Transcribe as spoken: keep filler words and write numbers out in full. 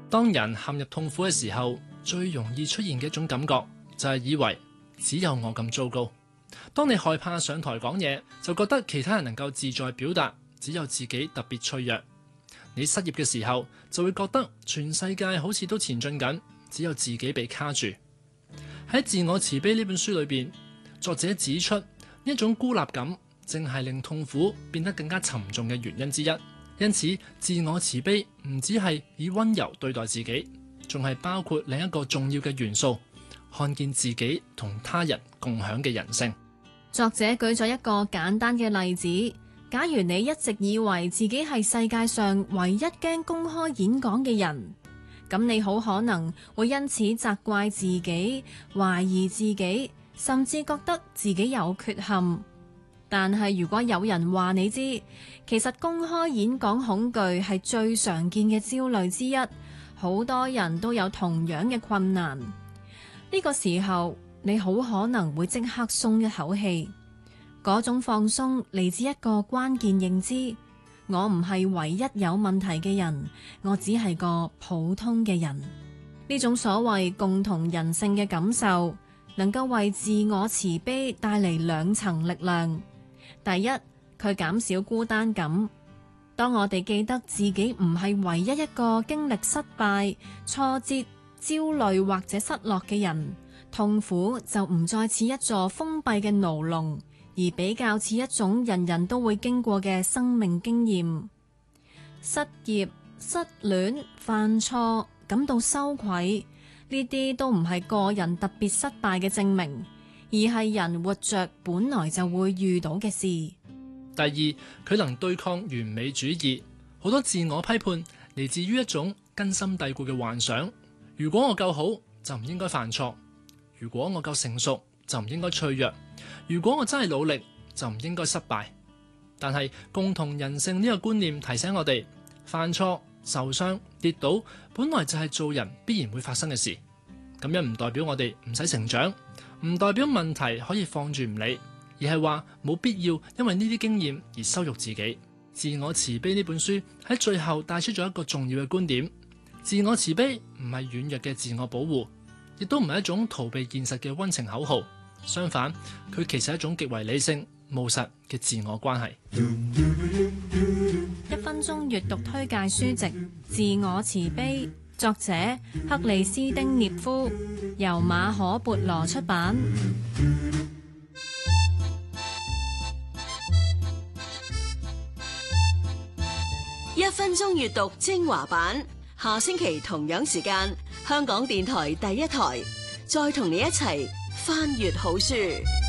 當人陷入痛苦嘅時候，最容易出現嘅一種感覺就係以為只有我咁糟糕。當你害怕上台講嘢，就覺得其他人能夠自在表達，只有自己特別脆弱。你失業嘅時候，就會覺得全世界好似都前進緊，只有自己被卡住。喺《自我慈悲》呢本書裏邊，作者指出呢一種孤立感正係令痛苦變得更加沉重嘅原因之一。因此，自我慈悲唔只係以溫柔對待自己，仲係包括另一個重要嘅元素，看見自己同他人共享嘅人性。 作者舉咗一個簡單嘅例子，假如你一直以為自己係世界上唯一驚公開演講嘅人，咁你好可能會因此責怪自己、懷疑自己，甚至覺得自己有缺陷。但係如果有人話你知，其實公開演講恐懼係最常見嘅焦慮之一，好多人都有同樣嘅困難。呢個時候，你好可能會即刻鬆一口氣。嗰種放鬆嚟自一個關鍵認知：我唔係唯一有問題嘅人，我只係個普通嘅人。呢種所謂共同人性嘅感受，能夠為自我慈悲帶嚟兩層力量。第一，佢減少孤單感。當我哋記得自己唔係唯一一個經歷失敗、挫折、焦慮或者失落嘅人，痛苦就唔再似一座封閉嘅牢籠，而比較似一種人人都會經過嘅生命經驗。失業、失戀、犯錯、感到羞愧，呢啲都唔係個人特別失敗嘅證明，而係人活着本來就會遇到嘅事。 第二，佢能對抗完美主義。好多自我批判嚟自於一種根深蒂固嘅幻想：如果我夠好，就唔應該犯錯；如果我夠成熟，就唔應該脆弱；如果我真係努力，就唔應該失敗。但係共同人性呢個觀念提醒我哋，犯錯、受傷、跌倒，本來就係做人必然會發生嘅事。咁樣唔代表我哋唔使成長，唔代表問題可以放住唔理，而係話冇必要因為呢啲經驗而羞辱自己。自我慈悲呢本書喺最後帶出咗一個重要嘅觀點：自我慈悲唔係軟弱嘅自我保護，亦都唔係一種逃避現實嘅溫情口號。相反，佢其實係一種極為理性、務實嘅自我關係。 一分鐘閱讀推介書籍《自我慈悲》，作者克里斯丁涅夫，由馬可孛羅出版。 一分鐘閱讀精華版，下星期同樣時間，香港電台第一台，再同你一齊翻閱好書。